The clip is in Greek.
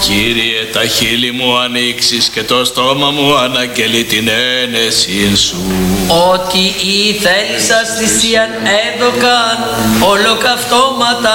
Κύριε, τα χείλη μου ανοίξεις και το στόμα μου αναγγελεί την ένεσή σου. Ότι η θέλησας θυσίαν έδωκαν ολοκαυτώματα